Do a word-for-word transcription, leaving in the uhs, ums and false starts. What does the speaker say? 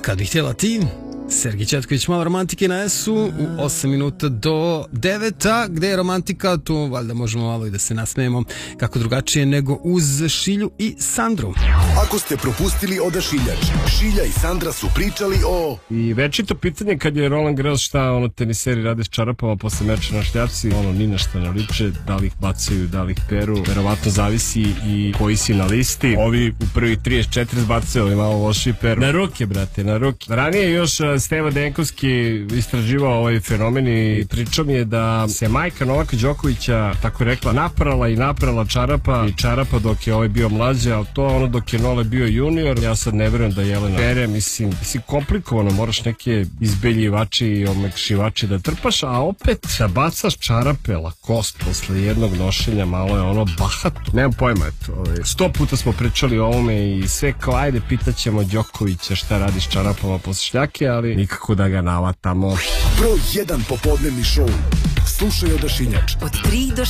Kad bih htjela ti, Sergej Četković, malo romantike na S-u u osam minuta do deveta. Gde je romantika, tu valjda možemo malo i da se nasmejemo, kako drugačije nego uz Šilju i Sandru. Ako ste propustili Odašiljač, Šilja i Sandra su pričali o... I večito pitanje kad je Roland Garros šta ono teniseri rade s čarapama posle meča na šljaci, ono ni na šta ne liče, da li ih bacaju, da li ih peru, verovatno zavisi i koji si na listi. Ovi u prvih trideset četiri zbacaju, ali malo loši peru. Na ruke, brate, na ruke. Ranije još Steva Denkovski istraživao ovaj fenomen i pričao mi je da se majka Novaka Đokovića, tako rekla, naprala i naprala čarapa i čarapa dok je ovaj bio mlađa, ali to ono dok je Nole bio junior. Ja sad ne verujem da Jelena pere, mislim, mislim komplikovano, moraš neke izbeljivači i omekšivači da trpaš, a opet da bacaš čarape Lacoste posle jednog nošenja, malo je ono bahato. Nemam pojma, eto, ovaj, sto puta smo pričali o ovome i sve kao ajde pitaćemo Đokovića šta radi s čarapama posle šljake, ali nikako da ga navatamo. Broj jedan popodnevni šou. Slušaj Odašiljač. Od tri do